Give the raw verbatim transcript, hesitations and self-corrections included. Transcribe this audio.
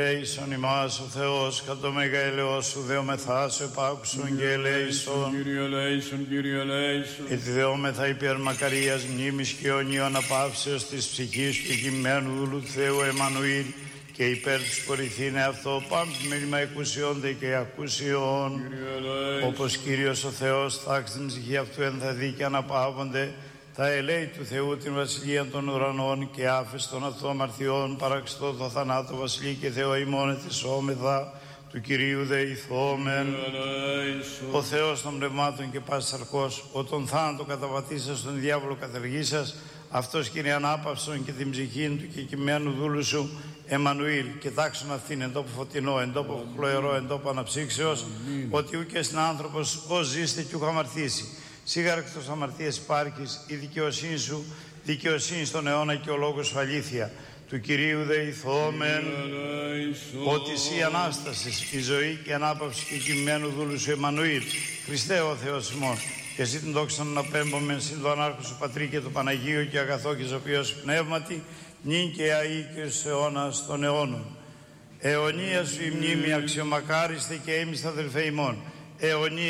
Ελέησον ημάς ο Θεός, κατ' το μέγα ελεός σου δεόμεθά σου επάκουσον και ελέησον. Κύριε ελέησον, Κύριε ελέησον. Εθιδεόμεθα υπέρ μακαρίας μνήμης και αιωνίων απαύσεως της ψυχής του κειμένου δούλου Θεού Εμμανουήλ και υπέρ τους κορυθήνε αυτό πάμπτει μέλημα εκουσιόνται και ακούσιον. Όπως Κύριος ο Θεός τάξει την ψυχή αυτού ενθαδεί και αναπαύονται τα ελέη του Θεού την βασιλεία των ουρανών και άφης των αυτοαμαρτιών παραξητό το θανάτο βασιλεί και Θεό ημών εθισόμεθα του Κυρίου δεηθόμεν. Ο Θεός των πνευμάτων και πάσης αρκός, ο τον θάνατο καταβατήσας τον διάβολο κατεργήσας, αυτός Κύριε ανάπαυσον και την ψυχή του και κειμένου δούλου σου Εμμανουήλ και τάξον αυτήν εν τόπο φωτεινό, εν τόπο χλωερό, εν τόπο αναψύξεως, ότι ούκες είναι άνθρωπος ως ζήστε κι ούχ αμαρτήσει. Σίγαρα εκτός αμαρτίας υπάρχεις, η δικαιοσύνη σου, δικαιοσύνη στον αιώνα και ο λόγος σου αλήθεια. Του Κυρίου δεηθόμεν, ότι εσύ Ανάστασης, η ζωή και ανάπαυση και κειμένου δούλου σου Εμμανουήλ, Χριστέ ο Θεός ημών, και εσύ την δόξα να απέμπομεν συν το ανάρχο σου Πατρί και το Παναγίου και αγαθό και ζωοποιός σου πνεύματι, νυν και αεί και στους αιώνας των αιώνων. Αιωνία σου η μνήμη αξιομακάριστε και έμιστα αδελφέ ημών. Αιωνία